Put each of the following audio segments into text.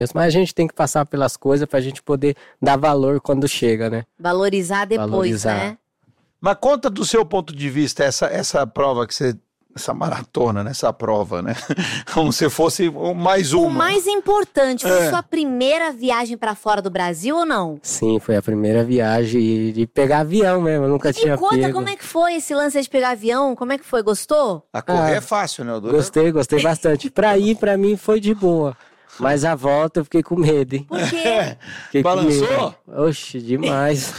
Mas a gente tem que passar pelas coisas pra gente poder dar valor quando chega, né? Valorizar depois, né? Mas conta do seu ponto de vista, essa prova que você... Essa maratona, né? Essa prova, né? Como se fosse mais uma. O mais importante, foi sua primeira viagem pra fora do Brasil ou não? Sim, foi a primeira viagem de pegar avião mesmo, eu nunca tinha pego. Me conta como é que foi esse lance de pegar avião, como é que foi, gostou? A correr é fácil, né? Gostei bastante. Pra ir, pra mim, foi de boa. Mas a volta eu fiquei com medo, hein? Por quê? Balançou? Oxe, demais.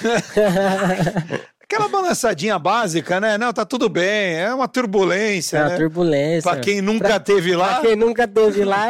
Aquela balançadinha básica, né? Não, tá tudo bem, é uma turbulência, né? Turbulência. Pra quem nunca teve lá... Pra quem nunca teve lá,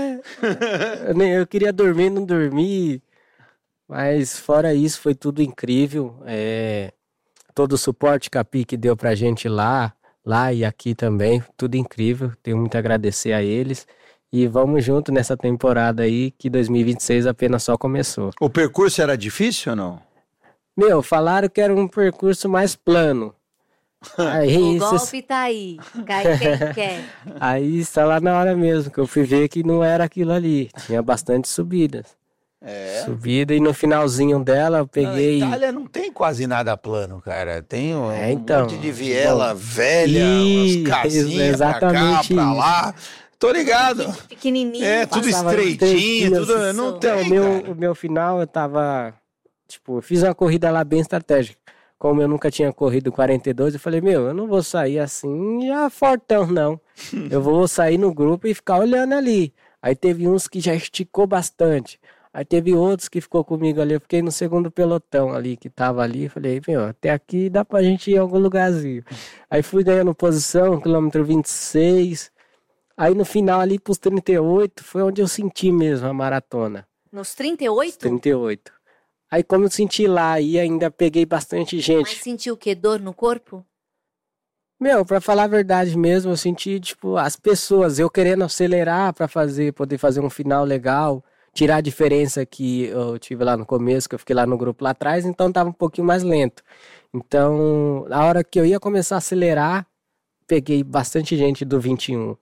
eu queria dormir, não dormi. Mas fora isso, foi tudo incrível. Todo o suporte que a PIC deu pra gente lá e aqui também, tudo incrível. Tenho muito a agradecer a eles. E vamos junto nessa temporada aí, que 2026 apenas só começou. O percurso era difícil ou não? Falaram que era um percurso mais plano. Aí, o golpe tá aí, cai quem quer. Aí está lá na hora mesmo, que eu fui ver que não era aquilo ali. Tinha bastante subidas. Subida, e no finalzinho dela eu peguei... Na Itália não tem quase nada plano, cara. Tem um então, monte de viela velha, umas casinhas pra cá, pra lá. Tô ligado. Pequenininho. Tudo estreitinho, tudo... Não tem, o meu final eu tava... eu fiz uma corrida lá bem estratégica. Como eu nunca tinha corrido 42, eu falei, eu não vou sair assim já fortão, não. Eu vou sair no grupo e ficar olhando ali. Aí teve uns que já esticou bastante. Aí teve outros que ficou comigo ali. Eu fiquei no segundo pelotão ali, que tava ali. Falei, até aqui dá pra gente ir em algum lugarzinho. Aí fui ganhando posição, quilômetro 26. Aí no final ali pros 38, foi onde eu senti mesmo a maratona. Nos 38? 38. Aí como eu senti lá e ainda peguei bastante gente. Mas sentiu o quê? Dor no corpo? Pra falar a verdade mesmo, eu senti, as pessoas, eu querendo acelerar pra poder fazer um final legal, tirar a diferença que eu tive lá no começo, que eu fiquei lá no grupo lá atrás, então tava um pouquinho mais lento. Então, na hora que eu ia começar a acelerar, peguei bastante gente do 21.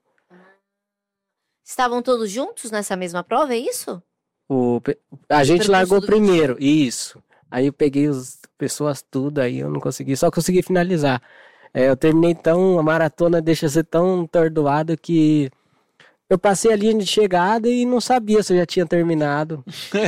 Estavam todos juntos nessa mesma prova, é isso? A gente largou primeiro, isso. Aí eu peguei as pessoas tudo, aí eu não consegui, só consegui finalizar. Eu terminei a maratona deixa ser tão atordoado que eu passei a linha de chegada e não sabia se eu já tinha terminado.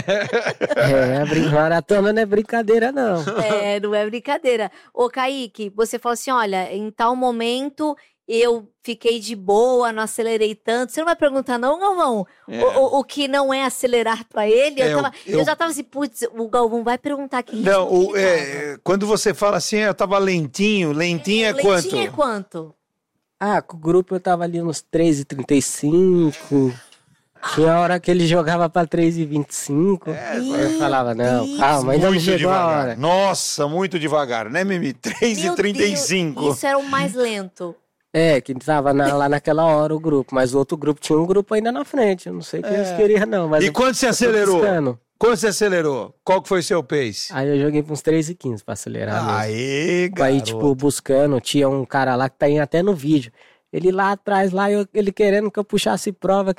Maratona não é brincadeira, não. Não é brincadeira. Ô, Kaique, você falou assim, olha, em tal momento... eu fiquei de boa, não acelerei tanto. Você não vai perguntar não, Galvão? O que não é acelerar pra ele? Eu já tava assim, putz, o Galvão vai perguntar que não, quando você fala assim, eu tava lentinho é quanto? Lentinho é quanto? Com o grupo eu tava ali nos 3:35. Tinha hora que ele jogava pra 3:25. Eu falava, não, calma, ainda não chegou a hora. Nossa, muito devagar, né, Mimi? 3:35. Isso era o mais lento. Que tava lá naquela hora o grupo, mas o outro grupo tinha um grupo ainda na frente, eu não sei o que eles queriam não. Mas e quando você acelerou? Quando você acelerou? Qual que foi o seu pace? Aí eu joguei pra uns 3:15 pra acelerar mesmo. Aê, garoto. Aí, buscando, tinha um cara lá que tá indo até no vídeo. Ele lá atrás, ele querendo que eu puxasse prova.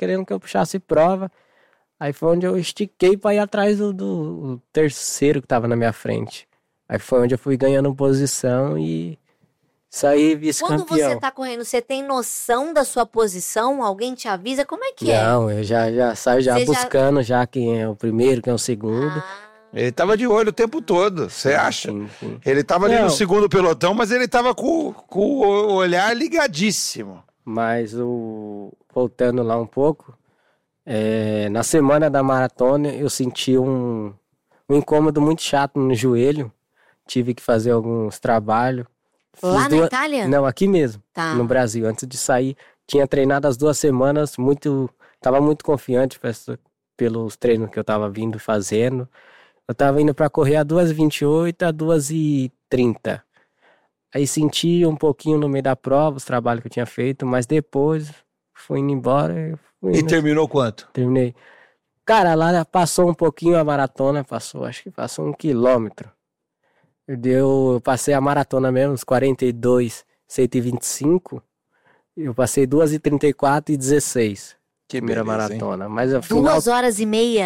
Aí foi onde eu estiquei pra ir atrás do terceiro que tava na minha frente. Aí foi onde eu fui ganhando posição e... saí vice-campeão. Quando você tá correndo, você tem noção da sua posição? Alguém te avisa? Como é que é? Não, eu já saio buscando já quem é o primeiro, quem é o segundo. Ele tava de olho o tempo todo, você acha? Sim. Ele tava ali no segundo pelotão, mas ele tava com o olhar ligadíssimo. Mas voltando lá um pouco, na semana da maratona eu senti um incômodo muito chato no joelho. Tive que fazer alguns trabalhos. Lá na Itália? Não, aqui mesmo, no Brasil. Antes de sair, tinha treinado as 2 semanas, tava muito confiante pelos treinos que eu tava vindo fazendo. Eu tava indo pra correr a 2:28, a 2:30. Aí senti um pouquinho no meio da prova, os trabalhos que eu tinha feito, mas depois fui indo embora. E terminou quanto? Terminei. Cara, lá passou um pouquinho a maratona, acho que passou 1 quilômetro. Eu passei a maratona mesmo, uns 42, 125. Eu passei 2:34 e 16. Que primeira beleza, hein? maratona. Mas afinal 2 horas e meia.